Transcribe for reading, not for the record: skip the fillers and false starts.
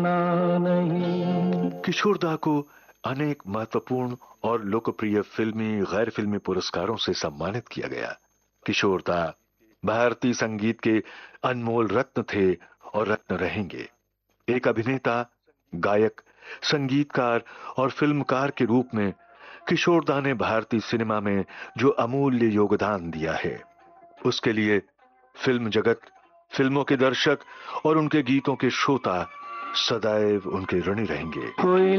किशोरदा को अनेक महत्वपूर्ण और लोकप्रिय फिल्मी गैर फिल्मी पुरस्कारों से सम्मानित किया गया। किशोरदा भारतीय संगीत के अनमोल रत्न थे और रत्न रहेंगे। एक अभिनेता, गायक, संगीतकार और फिल्मकार के रूप में किशोरदा ने भारतीय सिनेमा में जो अमूल्य योगदान दिया है, उसके लिए फिल्म जगत, फिल्मों के दर्शक और उनके गीतों के श्रोता सदैव उनके ऋणी रहेंगे।